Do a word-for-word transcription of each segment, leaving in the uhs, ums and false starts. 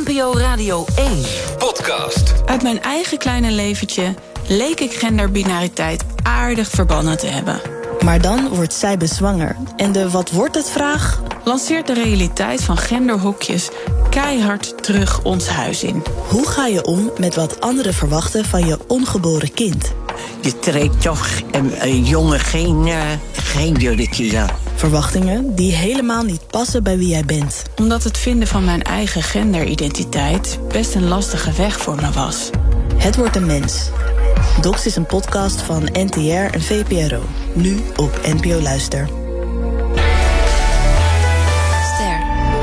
N P O Radio één. Podcast. Uit mijn eigen kleine leventje leek ik genderbinariteit aardig verbannen te hebben. Maar dan wordt zij bezwanger. En de wat wordt het vraag lanceert de realiteit van genderhokjes keihard terug ons huis in. Hoe ga je om met wat anderen verwachten van je ongeboren kind? Je trekt toch een, een jongen geen, uh, geen jurkje aan. Verwachtingen die helemaal niet passen bij wie jij bent. Omdat het vinden van mijn eigen genderidentiteit best een lastige weg voor me was. Het wordt een mens. Docs is een podcast van N T R en V P R O. Nu op N P O Luister. Ster.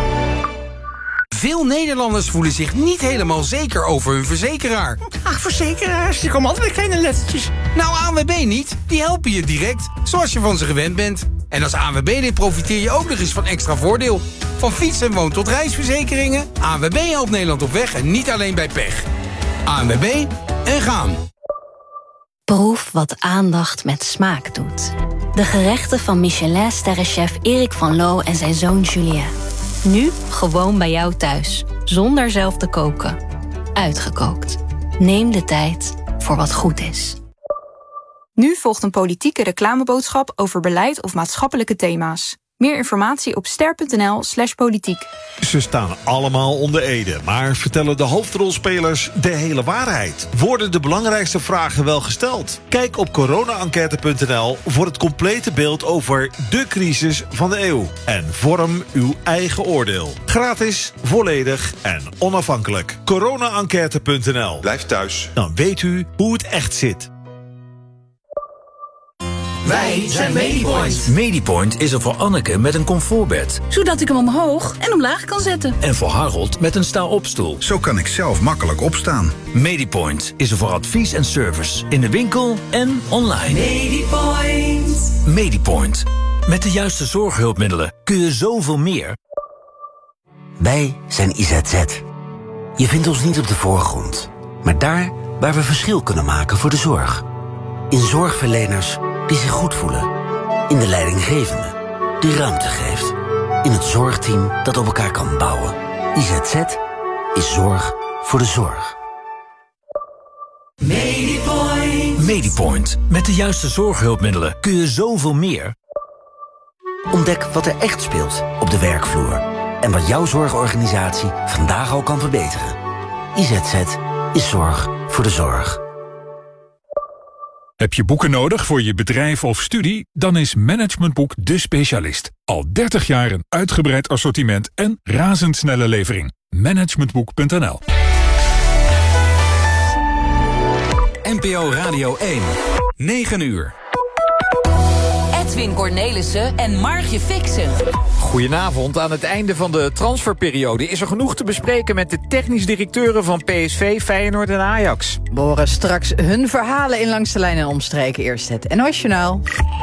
Veel Nederlanders voelen zich niet helemaal zeker over hun verzekeraar. Ach, verzekeraars, die komen altijd met kleine lettertjes. Nou, A N W B niet. Die helpen je direct, zoals je van ze gewend bent. En als A N W B-lid profiteer je ook nog eens van extra voordeel. Van fiets- en woon- tot reisverzekeringen. A N W B helpt Nederland op weg en niet alleen bij pech. A N W B en gaan. Proef wat aandacht met smaak doet. De gerechten van Michelin-sterrenchef Erik van Loo en zijn zoon Julien. Nu gewoon bij jou thuis, zonder zelf te koken. Uitgekookt. Neem de tijd voor wat goed is. Nu volgt een politieke reclameboodschap over beleid of maatschappelijke thema's. Meer informatie op ster punt n l slash politiek. Ze staan allemaal onder ede, maar vertellen de hoofdrolspelers de hele waarheid? Worden de belangrijkste vragen wel gesteld? Kijk op corona enquête punt n l voor het complete beeld over de crisis van de eeuw. En vorm uw eigen oordeel. Gratis, volledig en onafhankelijk. corona enquête punt n l. Blijf thuis. Dan weet u hoe het echt zit. Wij zijn Medipoint. Medipoint is er voor Anneke met een comfortbed. Zodat ik hem omhoog en omlaag kan zetten. En voor Harold met een sta-opstoel. Zo kan ik zelf makkelijk opstaan. Medipoint is er voor advies en service. In de winkel en online. Medipoint. Medipoint. Met de juiste zorghulpmiddelen kun je zoveel meer. Wij zijn I Z Z. Je vindt ons niet op de voorgrond. Maar daar waar we verschil kunnen maken voor de zorg. In zorgverleners die zich goed voelen. In de leidinggevende die ruimte geeft. In het zorgteam dat op elkaar kan bouwen. I Z Z is zorg voor de zorg. Medipoint. Medipoint. Met de juiste zorghulpmiddelen kun je zoveel meer. Ontdek wat er echt speelt op de werkvloer. En wat jouw zorgorganisatie vandaag al kan verbeteren. I Z Z is zorg voor de zorg. Heb je boeken nodig voor je bedrijf of studie? Dan is Managementboek de specialist. Al dertig jaar een uitgebreid assortiment en razendsnelle levering. Managementboek punt n l. N P O Radio één. negen uur. Edwin Cornelissen en Margje Fixen. Goedenavond. Aan het einde van de transferperiode is er genoeg te bespreken met de technisch directeuren van P S V, Feyenoord en Ajax. We horen straks hun verhalen in Langs de Lijn en Omstreken. Eerst het N O S Journaal.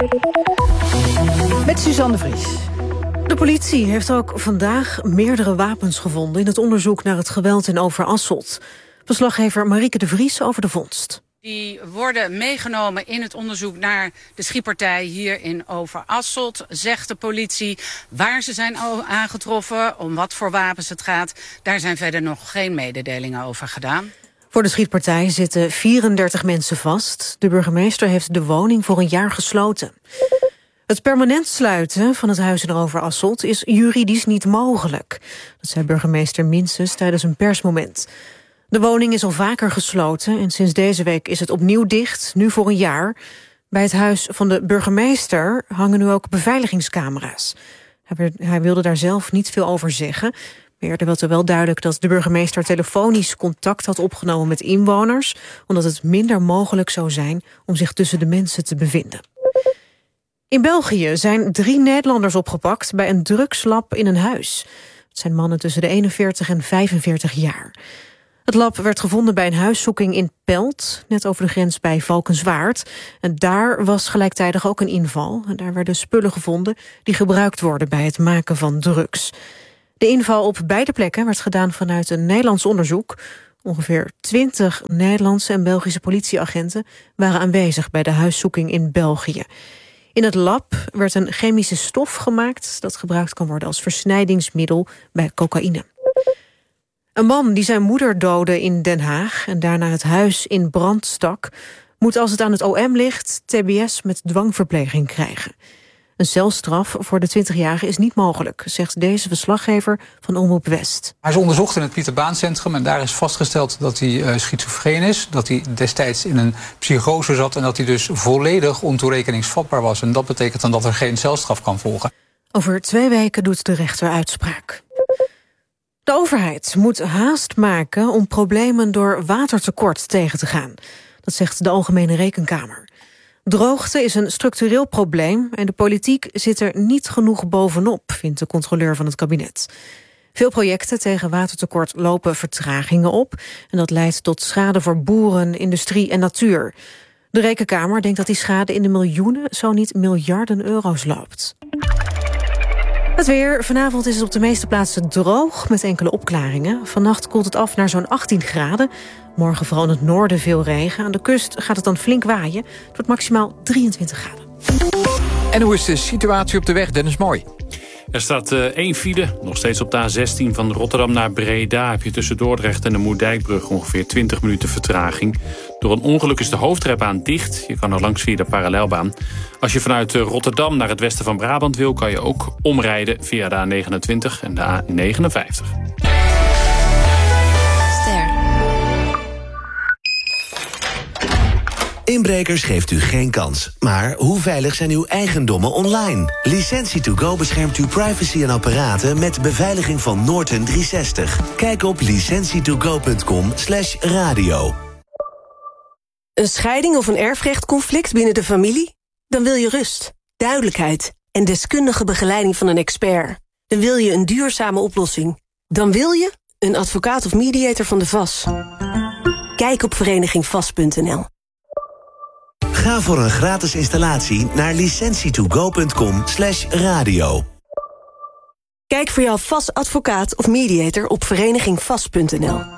Met Suzanne de Vries. De politie heeft ook vandaag meerdere wapens gevonden in het onderzoek naar het geweld in Overasselt. Verslaggever Marieke de Vries over de vondst. Die worden meegenomen in het onderzoek naar de schietpartij hier in Overasselt, zegt de politie. Waar ze zijn aangetroffen, om wat voor wapens het gaat, daar zijn verder nog geen mededelingen over gedaan. Voor de schietpartij zitten vierendertig mensen vast. De burgemeester heeft de woning voor een jaar gesloten. Het permanent sluiten van het huis in Overasselt is juridisch niet mogelijk. Dat zei burgemeester Minses tijdens een persmoment. De woning is al vaker gesloten en sinds deze week is het opnieuw dicht, nu voor een jaar. Bij het huis van de burgemeester hangen nu ook beveiligingscamera's. Hij, hij wilde daar zelf niet veel over zeggen. Maar eerder werd er wel duidelijk dat de burgemeester telefonisch contact had opgenomen met inwoners, omdat het minder mogelijk zou zijn om zich tussen de mensen te bevinden. In België zijn drie Nederlanders opgepakt bij een drugslab in een huis. Het zijn mannen tussen de eenenveertig en vijfenveertig jaar. Het lab werd gevonden bij een huiszoeking in Pelt, net over de grens bij Valkenswaard. En daar was gelijktijdig ook een inval. En daar werden spullen gevonden die gebruikt worden bij het maken van drugs. De inval op beide plekken werd gedaan vanuit een Nederlands onderzoek. Ongeveer twintig Nederlandse en Belgische politieagenten waren aanwezig bij de huiszoeking in België. In het lab werd een chemische stof gemaakt dat gebruikt kan worden als versnijdingsmiddel bij cocaïne. Een man die zijn moeder doodde in Den Haag en daarna het huis in brand stak, moet als het aan het O M ligt T B S met dwangverpleging krijgen. Een celstraf voor de twintigjarige is niet mogelijk, zegt deze verslaggever van Omroep West. Hij is onderzocht in het Pieter Baan Centrum en daar is vastgesteld dat hij uh, schizofreen is, dat hij destijds in een psychose zat en dat hij dus volledig ontoerekeningsvatbaar was. En dat betekent dan dat er geen celstraf kan volgen. Over twee weken doet de rechter uitspraak. De overheid moet haast maken om problemen door watertekort tegen te gaan. Dat zegt de Algemene Rekenkamer. Droogte is een structureel probleem en de politiek zit er niet genoeg bovenop, vindt de controleur van het kabinet. Veel projecten tegen watertekort lopen vertragingen op en dat leidt tot schade voor boeren, industrie en natuur. De Rekenkamer denkt dat die schade in de miljoenen, zo niet miljarden euro's loopt. Het weer. Vanavond is het op de meeste plaatsen droog met enkele opklaringen. Vannacht koelt het af naar zo'n achttien graden. Morgen vooral in het noorden veel regen. Aan de kust gaat het dan flink waaien. Het wordt maximaal drieëntwintig graden. En hoe is de situatie op de weg, Dennis Mooi? Er staat uh, één file, nog steeds op de A zestien van Rotterdam naar Breda. Heb je tussen Dordrecht en de Moerdijkbrug ongeveer twintig minuten vertraging. Door een ongeluk is de hoofdrijbaan dicht. Je kan er langs via de parallelbaan. Als je vanuit uh, Rotterdam naar het westen van Brabant wil, kan je ook omrijden via de A negenentwintig en de A negenenvijftig. Inbrekers geeft u geen kans. Maar hoe veilig zijn uw eigendommen online? Licentie to go beschermt uw privacy en apparaten met beveiliging van Norton driehonderdzestig. Kijk op licentie to go punt com slash radio. Een scheiding of een erfrechtconflict binnen de familie? Dan wil je rust, duidelijkheid en deskundige begeleiding van een expert. Dan wil je een duurzame oplossing. Dan wil je een advocaat of mediator van de V A S. Kijk op vereniging vast punt n l. Ga voor een gratis installatie naar licentie to go punt com slash radio. Kijk voor jouw V A S advocaat of mediator op vereniging vast punt n l.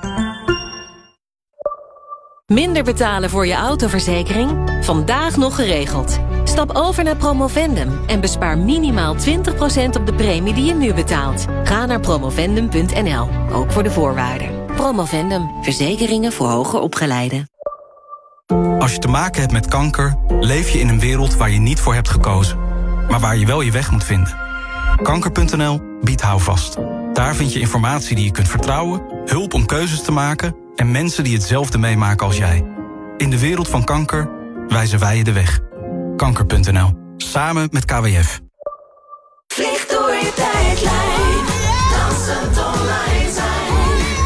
Minder betalen voor je autoverzekering? Vandaag nog geregeld. Stap over naar Promovendum en bespaar minimaal twintig procent op de premie die je nu betaalt. Ga naar promovendum punt n l, ook voor de voorwaarden. Promovendum, verzekeringen voor hoger opgeleiden. Als je te maken hebt met kanker, leef je in een wereld waar je niet voor hebt gekozen, maar waar je wel je weg moet vinden. Kanker punt n l biedt houvast. Daar vind je informatie die je kunt vertrouwen, hulp om keuzes te maken en mensen die hetzelfde meemaken als jij. In de wereld van kanker wijzen wij je de weg. Kanker punt n l. Samen met K W F. Vlieg door je tijdlijn. Dansend online zijn.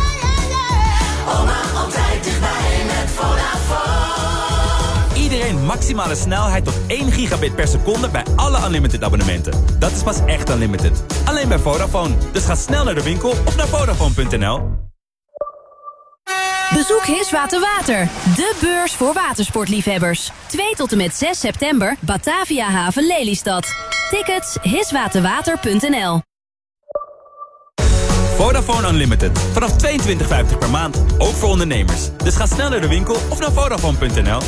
Oma altijd dichtbij met Vodafone. Iedereen maximale snelheid tot één gigabit per seconde bij alle Unlimited abonnementen. Dat is pas echt Unlimited. Alleen bij Vodafone. Dus ga snel naar de winkel of naar Vodafone punt n l. Bezoek Hiswater Water, de beurs voor watersportliefhebbers. twee tot en met zes september, Batavia Haven Lelystad. Tickets hiswaterwater punt n l. Vodafone Unlimited. Vanaf tweeëntwintig vijftig per maand. Ook voor ondernemers. Dus ga snel naar de winkel of naar Vodafone punt n l.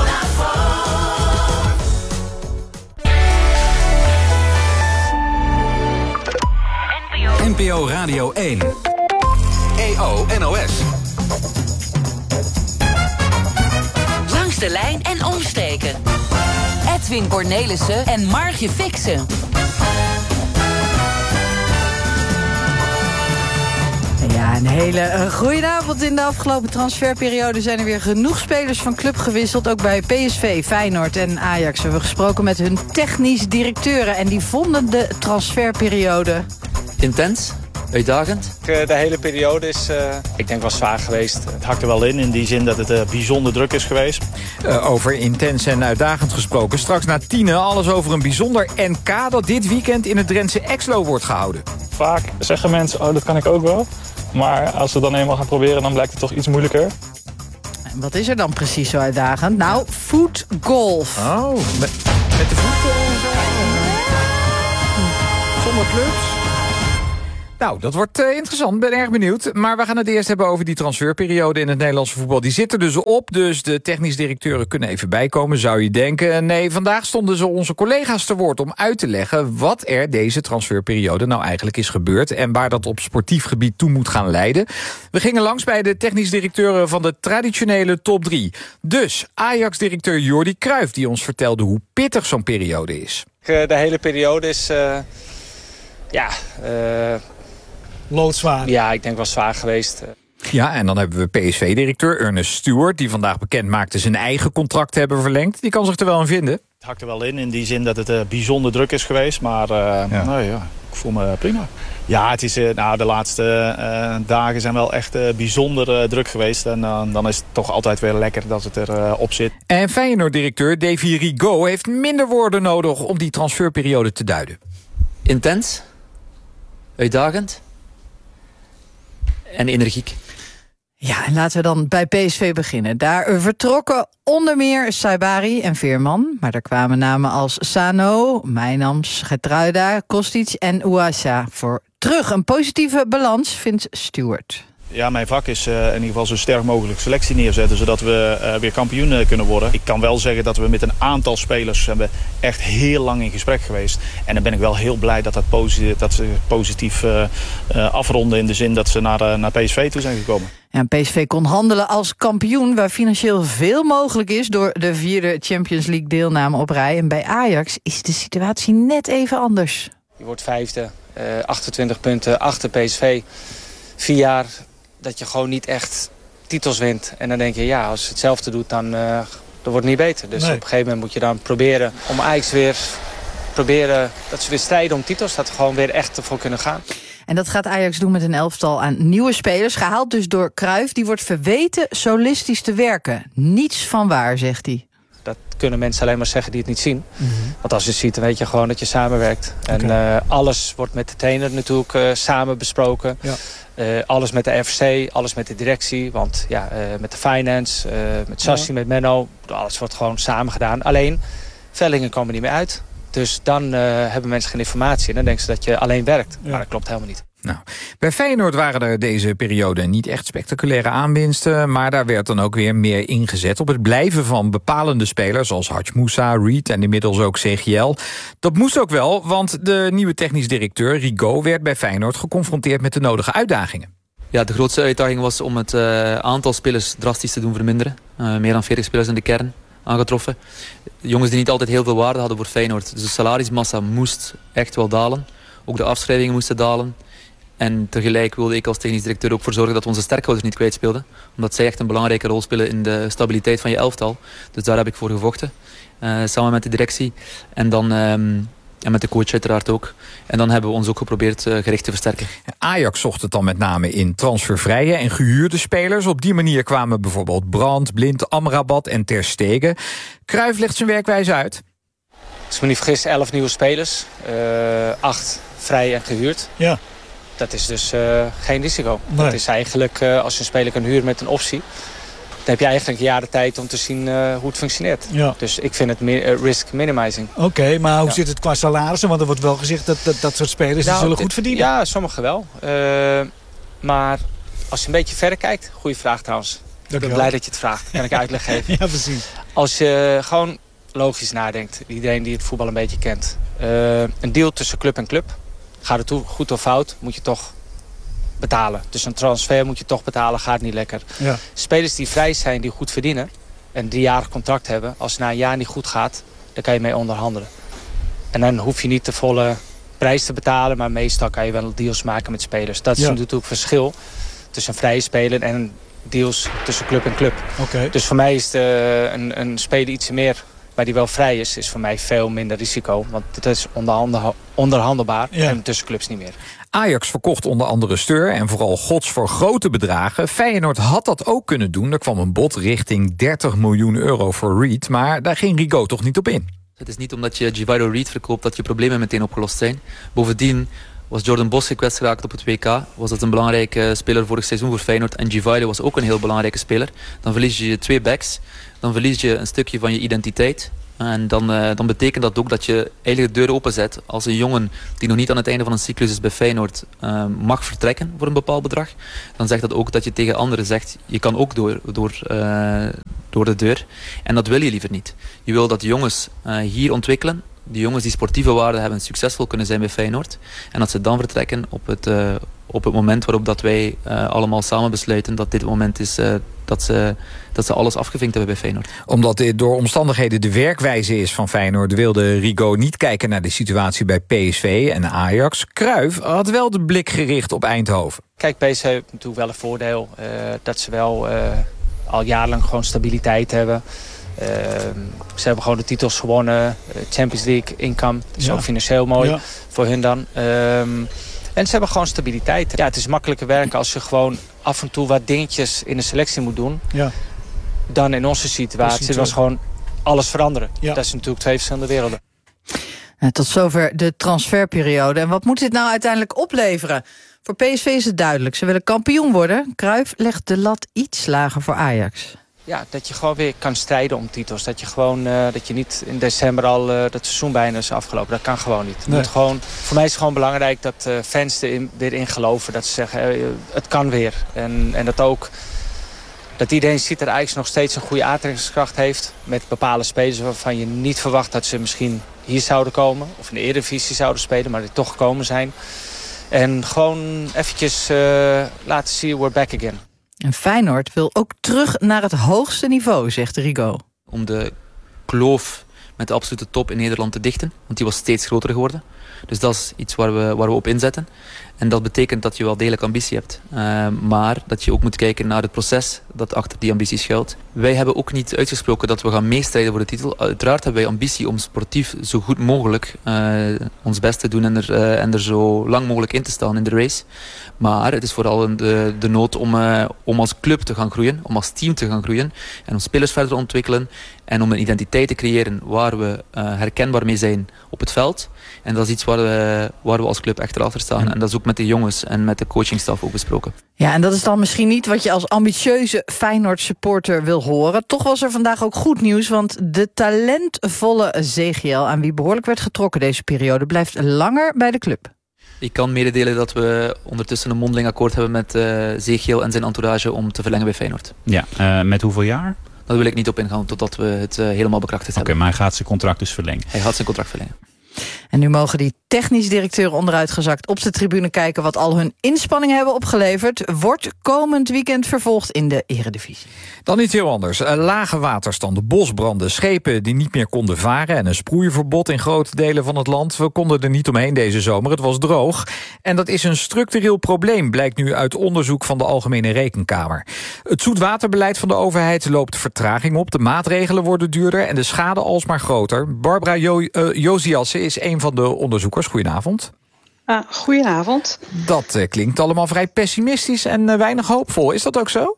N P O Radio één. E O N O S. Langs de lijn en omstreken. Edwin Cornelissen en Margje Fixen. Ja, een hele uh, goedenavond. In de afgelopen transferperiode zijn er weer genoeg spelers van club gewisseld. Ook bij P S V, Feyenoord en Ajax hebben we gesproken met hun technisch directeuren. En die vonden de transferperiode intens, uitdagend. De hele periode is, uh, ik denk, wel zwaar geweest. Het hakt er wel in, in die zin dat het uh, bijzonder druk is geweest. Uh, over intens en uitdagend gesproken. Straks na tienen alles over een bijzonder N K dat dit weekend in het Drentse Exlo wordt gehouden. Vaak zeggen mensen, oh, dat kan ik ook wel. Maar als we het dan eenmaal gaan proberen, dan blijkt het toch iets moeilijker. En wat is er dan precies zo uitdagend? Nou, voetgolf. Oh, met, met de voeten en zo. Zonder clubs. Nou, dat wordt uh, interessant. Ben erg benieuwd. Maar we gaan het eerst hebben over die transferperiode in het Nederlandse voetbal. Die zit er dus op, dus de technisch directeuren kunnen even bijkomen, zou je denken. Nee, vandaag stonden ze onze collega's te woord om uit te leggen wat er deze transferperiode nou eigenlijk is gebeurd en waar dat op sportief gebied toe moet gaan leiden. We gingen langs bij de technisch directeuren van de traditionele top drie. Dus Ajax-directeur Jordi Cruijff die ons vertelde hoe pittig zo'n periode is. De hele periode is... Uh, ja... Uh... Loodzwaar. Ja, ik denk wel zwaar geweest. Ja, en dan hebben we P S V-directeur Ernest Stewart, die vandaag bekend maakte zijn eigen contract te hebben verlengd. Die kan zich er wel aan vinden. Het hakt er wel in, in die zin dat het uh, bijzonder druk is geweest. Maar uh, ja. Nou ja, ik voel me prima. Ja, het is, uh, nou, de laatste uh, dagen zijn wel echt uh, bijzonder uh, druk geweest. En uh, dan is het toch altijd weer lekker dat het erop uh, op zit. En Feyenoord-directeur Davy Rigaud heeft minder woorden nodig om die transferperiode te duiden. Intens. Uitdagend. En energiek. Ja, en laten we dan bij P S V beginnen. Daar vertrokken onder meer Saibari en Veerman. Maar er kwamen namen als Sano, Mijnams, Geertruida, Kostic en Ouassa voor terug. Een positieve balans, vindt Stewart. Ja, mijn vak is uh, in ieder geval zo sterk mogelijk selectie neerzetten, zodat we uh, weer kampioen uh, kunnen worden. Ik kan wel zeggen dat we met een aantal spelers hebben echt heel lang in gesprek geweest. En dan ben ik wel heel blij dat, dat, positief, dat ze positief uh, uh, afronden in de zin dat ze naar, uh, naar P S V toe zijn gekomen. Ja, P S V kon handelen als kampioen, waar financieel veel mogelijk is door de vierde Champions League deelname op rij. En bij Ajax is de situatie net even anders. Je wordt vijfde, uh, achtentwintig punten achter P S V. Vier jaar dat je gewoon niet echt titels wint. En dan denk je, ja, als je hetzelfde doet, dan, uh, dan wordt het niet beter. Dus nee. Op een gegeven moment moet je dan proberen om Ajax weer... proberen dat ze weer strijden om titels, dat we gewoon weer echt ervoor kunnen gaan. En dat gaat Ajax doen met een elftal aan nieuwe spelers. Gehaald dus door Cruijff. Die wordt verweten solistisch te werken. Niets van waar, zegt hij. Dat kunnen mensen alleen maar zeggen die het niet zien. Mm-hmm. Want als je het ziet, dan weet je gewoon dat je samenwerkt. Okay. En uh, alles wordt met de trainer natuurlijk uh, samen besproken. Ja. Uh, alles met de R F C, alles met de directie. Want ja, uh, met de finance, uh, met Sassi, ja. met Menno. Alles wordt gewoon samen gedaan. Alleen, vellingen komen niet meer uit. Dus dan uh, hebben mensen geen informatie. En dan denken ze dat je alleen werkt. Ja. Maar dat klopt helemaal niet. Nou, bij Feyenoord waren er deze periode niet echt spectaculaire aanwinsten, maar daar werd dan ook weer meer ingezet op het blijven van bepalende spelers zoals Hadj Moussa, Reed en inmiddels ook C G L. Dat moest ook wel, want de nieuwe technisch directeur Rigaud werd bij Feyenoord geconfronteerd met de nodige uitdagingen. Ja, de grootste uitdaging was om het uh, aantal spelers drastisch te doen verminderen. Uh, meer dan veertig spelers in de kern aangetroffen. Jongens die niet altijd heel veel waarde hadden voor Feyenoord. Dus de salarismassa moest echt wel dalen. Ook de afschrijvingen moesten dalen. En tegelijk wilde ik als technisch directeur ook voor zorgen dat we onze sterkhouders niet kwijtspelden. Omdat zij echt een belangrijke rol spelen in de stabiliteit van je elftal. Dus daar heb ik voor gevochten. Uh, samen met de directie. En dan... Um, En met de coach uiteraard ook. En dan hebben we ons ook geprobeerd uh, gericht te versterken. Ajax zocht het dan met name in transfervrije en gehuurde spelers. Op die manier kwamen bijvoorbeeld Brandt, Blind, Amrabat en Ter Stegen. Cruijff legt zijn werkwijze uit. Als ik me niet vergis, elf nieuwe spelers. Uh, acht vrij en gehuurd. Ja. Dat is dus uh, geen risico. Nee. Dat is eigenlijk, uh, als je een speler kan huren met een optie... dan heb je eigenlijk een jaar de tijd om te zien uh, hoe het functioneert. Ja. Dus ik vind het mi- uh, risk minimizing. Oké, okay, maar hoe ja. zit het qua salarissen? Want er wordt wel gezegd dat dat, dat soort spelers nou, zullen goed verdienen. Ja, sommigen wel. Uh, maar als je een beetje verder kijkt... Goeie vraag trouwens. Ik ben blij dat je het vraagt. Kan ik uitleg geven. Ja, precies. Als je gewoon logisch nadenkt... iedereen die het voetbal een beetje kent... Uh, een deal tussen club en club... gaat het goed of fout, moet je toch... betalen. Dus een transfer moet je toch betalen, gaat niet lekker. Ja. Spelers die vrij zijn, die goed verdienen... en een driejarig contract hebben... als het na een jaar niet goed gaat, dan kan je mee onderhandelen. En dan hoef je niet de volle prijs te betalen... maar meestal kan je wel deals maken met spelers. Dat is ja. natuurlijk het verschil tussen een vrije speler... en deals tussen club en club. Okay. Dus voor mij is de, een, een speler iets meer... maar die wel vrij is, is voor mij veel minder risico. Want het is onderhandelbaar ja. en tussen clubs niet meer. Ajax verkocht onder andere Steur en vooral Gods voor grote bedragen. Feyenoord had dat ook kunnen doen. Er kwam een bod richting dertig miljoen euro voor Reed. Maar daar ging Rigaud toch niet op in. Het is niet omdat je Givailo Reed verkoopt dat je problemen meteen opgelost zijn. Bovendien was Jordan Bos gekwetst geraakt op het W K. Was dat een belangrijke speler vorig seizoen voor Feyenoord. En Givailo was ook een heel belangrijke speler. Dan verlies je twee backs. Dan verlies je een stukje van je identiteit. En dan, uh, dan betekent dat ook dat je eigenlijk de deur openzet als een jongen die nog niet aan het einde van een cyclus is bij Feyenoord uh, mag vertrekken voor een bepaald bedrag. Dan zegt dat ook dat je tegen anderen zegt, je kan ook door, door, uh, door de deur. En dat wil je liever niet. Je wil dat de jongens uh, hier ontwikkelen. Die jongens die sportieve waarden hebben succesvol kunnen zijn bij Feyenoord. En dat ze dan vertrekken op het, uh, op het moment waarop dat wij uh, allemaal samen besluiten dat dit het moment is uh, dat, ze, dat ze alles afgevinkt hebben bij Feyenoord. Omdat dit door omstandigheden de werkwijze is van Feyenoord, wilde Rigo niet kijken naar de situatie bij P S V en Ajax. Cruijff had wel de blik gericht op Eindhoven. Kijk, P S V heeft natuurlijk wel een voordeel uh, dat ze wel uh, al jarenlang gewoon stabiliteit hebben. Uh, ze hebben gewoon de titels gewonnen. Uh, Champions League, income. Dat is ja. ook financieel mooi ja. voor hun dan. Um, en ze hebben gewoon stabiliteit. Ja, het is makkelijker werken als je gewoon af en toe wat dingetjes in de selectie moet doen. Ja. Dan in onze situatie was gewoon alles veranderen. Ja. Dat is natuurlijk twee verschillende werelden. Nou, tot zover de transferperiode. En wat moet dit nou uiteindelijk opleveren? Voor P S V is het duidelijk. Ze willen kampioen worden. Cruijff legt de lat iets lager voor Ajax. Ja, dat je gewoon weer kan strijden om titels. Dat je gewoon, uh, dat je niet in december al uh, dat seizoen bijna is afgelopen. Dat kan gewoon niet. Nee. Moet gewoon, voor mij is het gewoon belangrijk dat uh, fans er in, weer in geloven. Dat ze zeggen, uh, het kan weer. En, en dat ook, dat iedereen ziet dat Ajax nog steeds een goede aantrekkingskracht heeft. Met bepaalde spelers waarvan je niet verwacht dat ze misschien hier zouden komen. Of in de Eredivisie zouden spelen, maar die toch gekomen zijn. En gewoon eventjes uh, laten zien, we're back again. En Feyenoord wil ook terug naar het hoogste niveau, zegt Rigo. Om de kloof met de absolute top in Nederland te dichten. Want die was steeds groter geworden. Dus dat is iets waar we, waar we op inzetten. En dat betekent dat je wel degelijk ambitie hebt. Uh, maar dat je ook moet kijken naar het proces dat achter die ambitie schuilt. Wij hebben ook niet uitgesproken dat we gaan meestrijden voor de titel. Uiteraard hebben wij ambitie om sportief zo goed mogelijk uh, ons best te doen en er, uh, en er zo lang mogelijk in te staan in de race. Maar het is vooral de, de nood om, uh, om als club te gaan groeien, om als team te gaan groeien en om spelers verder te ontwikkelen en om een identiteit te creëren waar we uh, herkenbaar mee zijn op het veld. En dat is iets waar we, waar we als club echt achter staan. En dat is ook met de jongens en met de coachingstaf ook besproken. Ja, en dat is dan misschien niet wat je als ambitieuze Feyenoord-supporter wil horen. Toch was er vandaag ook goed nieuws, want de talentvolle Zegiel, aan wie behoorlijk werd getrokken deze periode, blijft langer bij de club. Ik kan mededelen dat we ondertussen een mondeling akkoord hebben met uh, Zegiel en zijn entourage om te verlengen bij Feyenoord. Ja, uh, met hoeveel jaar? Daar wil ik niet op ingaan totdat we het uh, helemaal bekrachtigd okay, hebben. Oké, maar hij gaat zijn contract dus verlengen? Hij gaat zijn contract verlengen. En nu mogen die technisch directeuren onderuitgezakt op de tribune kijken wat al hun inspanningen hebben opgeleverd. Wordt komend weekend vervolgd in de Eredivisie. Dan iets heel anders. Lage waterstanden, bosbranden, schepen die niet meer konden varen en een sproeiverbod in grote delen van het land. We konden er niet omheen deze zomer, het was droog. En dat is een structureel probleem, blijkt nu uit onderzoek van de Algemene Rekenkamer. Het zoetwaterbeleid van de overheid loopt vertraging op, de maatregelen worden duurder en de schade alsmaar groter. Barbara jo- uh, Josiasse is een van de onderzoekers. Goedenavond. Ah, goedenavond. Dat uh, klinkt allemaal vrij pessimistisch en uh, weinig hoopvol. Is dat ook zo?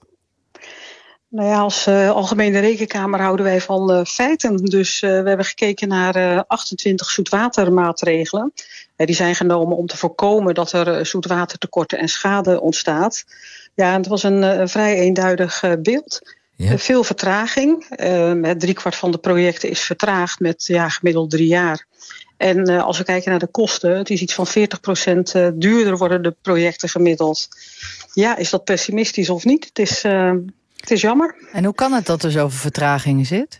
Nou ja, als uh, Algemene Rekenkamer houden wij van uh, feiten. Dus uh, we hebben gekeken naar uh, achtentwintig zoetwatermaatregelen. Uh, die zijn genomen om te voorkomen dat er uh, zoetwatertekorten en schade ontstaat. Ja, het was een uh, vrij eenduidig uh, beeld. Ja. Uh, veel vertraging. Uh, met driekwart van de projecten is vertraagd met ja, gemiddeld drie jaar. En uh, als we kijken naar de kosten, het is iets van veertig procent uh, duurder worden de projecten gemiddeld. Ja, is dat pessimistisch of niet? Het is, uh, het is jammer. En hoe kan het dat er zoveel vertraging zit?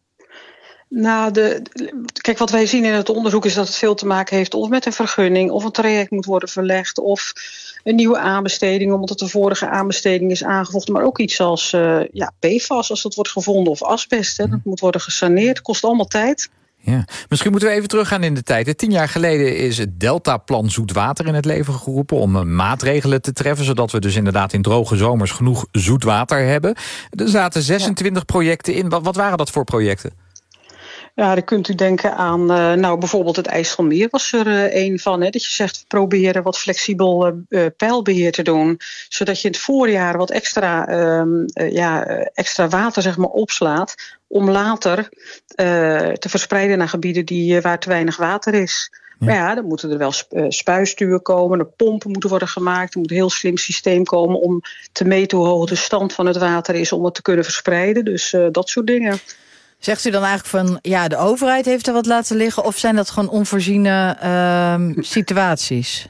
Nou, de, kijk, wat wij zien in het onderzoek is dat het veel te maken heeft of met een vergunning, of een traject moet worden verlegd, of een nieuwe aanbesteding omdat de vorige aanbesteding is aangevochten. Maar ook iets als uh, ja, P F A S als dat wordt gevonden, of asbest. Hè, dat moet worden gesaneerd, kost allemaal tijd. Ja. Misschien moeten we even teruggaan in de tijd. Tien jaar geleden is het Deltaplan Zoetwater in het leven geroepen om maatregelen te treffen, zodat we dus inderdaad in droge zomers genoeg zoetwater hebben. Er zaten zesentwintig ja. projecten in. Wat, wat waren dat voor projecten? Ja, dan kunt u denken aan, uh, nou bijvoorbeeld het IJsselmeer was er uh, een van. Hè, dat je zegt, proberen wat flexibel uh, peilbeheer te doen. Zodat je in het voorjaar wat extra, uh, uh, ja, extra water zeg maar, opslaat. Om later uh, te verspreiden naar gebieden die, uh, waar te weinig water is. Ja. Maar ja, dan moeten er wel spuistuwen komen, er pompen moeten worden gemaakt. Er moet een heel slim systeem komen om te meten hoe hoog de stand van het water is om het te kunnen verspreiden. Dus uh, dat soort dingen. Zegt u dan eigenlijk van, ja, de overheid heeft er wat laten liggen... of zijn dat gewoon onvoorziene uh, situaties?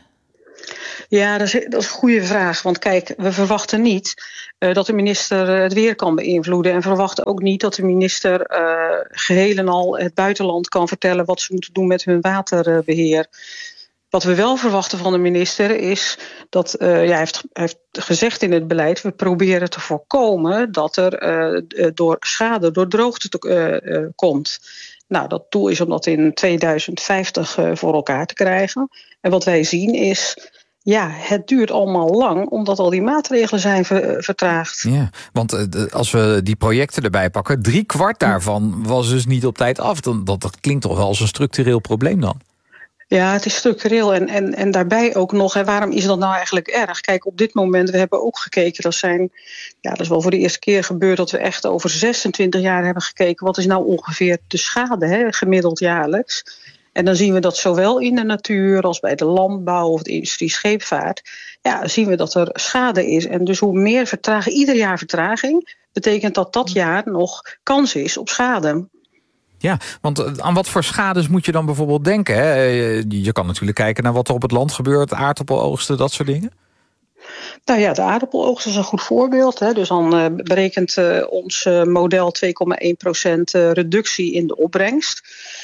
Ja, dat is, dat is een goede vraag. Want kijk, we verwachten niet uh, dat de minister het weer kan beïnvloeden. En verwachten ook niet dat de minister uh, geheel en al het buitenland kan vertellen... wat ze moeten doen met hun waterbeheer. Wat we wel verwachten van de minister is dat, uh, ja, hij heeft, hij heeft gezegd in het beleid... we proberen te voorkomen dat er uh, door schade, door droogte te, uh, uh, komt. Nou, dat doel is om dat in tweeduizend vijftig uh, voor elkaar te krijgen. En wat wij zien is... ja, het duurt allemaal lang, omdat al die maatregelen zijn ver, vertraagd. Ja, want uh, als we die projecten erbij pakken... drie kwart daarvan was dus niet op tijd af. Dan, dat, dat klinkt toch wel als een structureel probleem dan? Ja, het is structureel en, en, en daarbij ook nog, hè, waarom is dat nou eigenlijk erg? Kijk, op dit moment, we hebben ook gekeken, dat zijn, ja, dat is wel voor de eerste keer gebeurd, dat we echt over zesentwintig jaar hebben gekeken, wat is nou ongeveer de schade, hè, gemiddeld jaarlijks. En dan zien we dat zowel in de natuur als bij de landbouw of de industrie scheepvaart, ja, zien we dat er schade is. En dus hoe meer vertraging, ieder jaar vertraging, betekent dat dat jaar nog kans is op schade. Ja, want aan wat voor schades moet je dan bijvoorbeeld denken? Hè? Je kan natuurlijk kijken naar wat er op het land gebeurt, aardappeloogsten, dat soort dingen. Nou ja, de aardappeloogst is een goed voorbeeld. Hè. Dus dan uh, berekent uh, ons uh, model twee komma één procent uh, reductie in de opbrengst.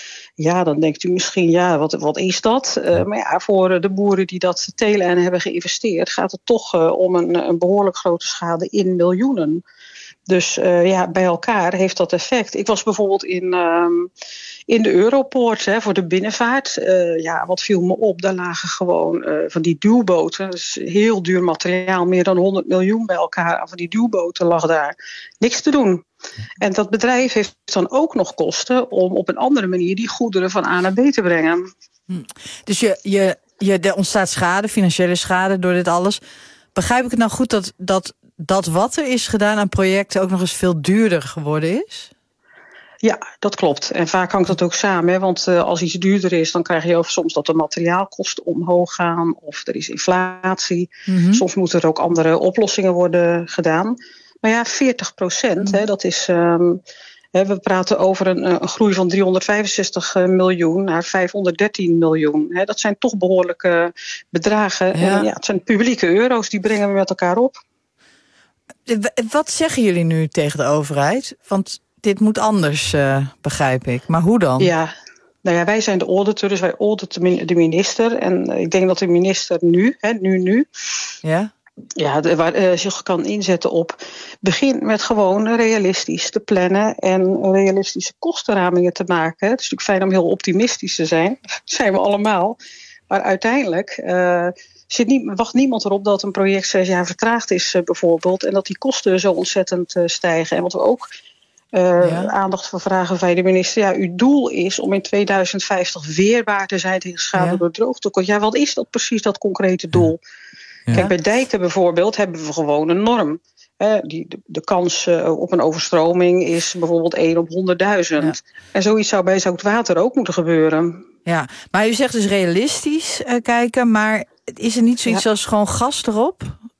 Ja, dan denkt u misschien, ja, wat, wat is dat? Uh, maar ja, voor de boeren die dat telen en hebben geïnvesteerd... gaat het toch uh, om een, een behoorlijk grote schade in miljoenen. Dus uh, ja, bij elkaar heeft dat effect. Ik was bijvoorbeeld in, uh, in de Europoort hè, voor de binnenvaart. Uh, ja, wat viel me op? Daar lagen gewoon uh, van die duwboten. Dat is heel duur materiaal. Meer dan honderd miljoen bij elkaar. Van die duwboten lag daar. Niks te doen. En dat bedrijf heeft dan ook nog kosten om op een andere manier die goederen van A naar B te brengen. Hm. Dus je, je, je, er ontstaat schade, financiële schade door dit alles. Begrijp ik het nou goed dat... dat dat wat er is gedaan aan projecten ook nog eens veel duurder geworden is? Ja, dat klopt. En vaak hangt dat ook samen. Hè? Want uh, als iets duurder is, dan krijg je ook soms dat de materiaalkosten omhoog gaan. Of er is inflatie. Mm-hmm. Soms moeten er ook andere oplossingen worden gedaan. Maar ja, veertig procent, mm-hmm. hè, dat is... Um, hè, we praten over een, een groei van driehonderdvijfenzestig miljoen naar vijfhonderddertien miljoen. Hè? Dat zijn toch behoorlijke bedragen. Ja. En ja, het zijn publieke euro's, die brengen we met elkaar op. Wat zeggen jullie nu tegen de overheid? Want dit moet anders, uh, begrijp ik. Maar hoe dan? Ja, nou ja, wij zijn de auditor, dus wij auditen de minister. En ik denk dat de minister nu, hè, nu, nu... Ja? Ja, de, waar, uh, zich kan inzetten op... begin met gewoon realistisch te plannen... en realistische kostenramingen te maken. Het is natuurlijk fijn om heel optimistisch te zijn. Dat zijn we allemaal. Maar uiteindelijk... Uh, Zit niet, wacht niemand erop dat een project zes jaar vertraagd is uh, bijvoorbeeld... en dat die kosten zo ontzettend uh, stijgen. En wat we ook uh, ja. aandacht voor vragen bij de minister... ja, uw doel is om in tweeduizend vijftig weerbaar te zijn tegen schade ja. door droogte. Ja, wat is dat precies, dat concrete doel? Ja. Kijk, bij dijken bijvoorbeeld hebben we gewoon een norm. Uh, die, de, de kans uh, op een overstroming is bijvoorbeeld één op honderdduizend. Ja. En zoiets zou bij zoutwater ook moeten gebeuren. Ja, maar u zegt dus realistisch uh, kijken, maar... is er niet zoiets ja. als gewoon gas erop?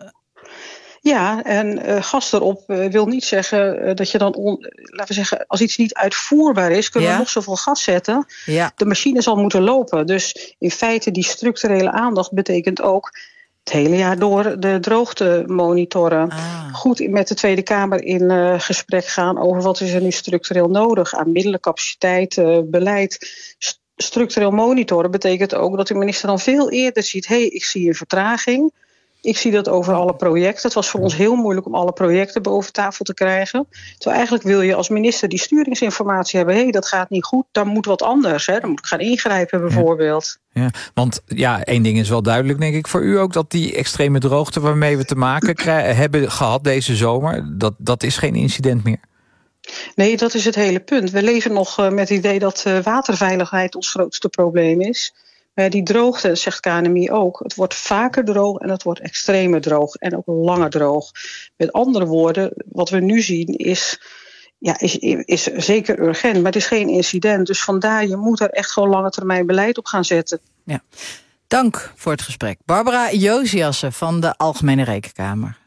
Ja, en uh, gas erop uh, wil niet zeggen uh, dat je dan, on, laten we zeggen, als iets niet uitvoerbaar is, kunnen ja. we nog zoveel gas zetten. Ja. De machine zal moeten lopen. Dus in feite die structurele aandacht betekent ook het hele jaar door de droogte monitoren. Ah. Goed met de Tweede Kamer in uh, gesprek gaan over wat is er nu structureel nodig aan middelen, capaciteit, uh, beleid. Structureel monitoren betekent ook dat de minister dan veel eerder ziet... hé, hey, ik zie een vertraging, ik zie dat over alle projecten. Het was voor ons heel moeilijk om alle projecten boven tafel te krijgen. Terwijl eigenlijk wil je als minister die sturingsinformatie hebben... hé, hey, dat gaat niet goed, dan moet wat anders. Hè? Dan moet ik gaan ingrijpen bijvoorbeeld. Ja. Ja, want ja, één ding is wel duidelijk, denk ik, voor u ook... dat die extreme droogte waarmee we te maken krijgen, hebben gehad deze zomer... Dat, dat is geen incident meer. Nee, dat is het hele punt. We leven nog uh, met het idee dat uh, waterveiligheid ons grootste probleem is. Maar die droogte, zegt K N M I ook, het wordt vaker droog en het wordt extremer droog en ook langer droog. Met andere woorden, wat we nu zien is, ja, is, is zeker urgent, maar het is geen incident. Dus vandaar, je moet er echt gewoon lange termijn beleid op gaan zetten. Ja. Dank voor het gesprek. Barbara Josiassen van de Algemene Rekenkamer.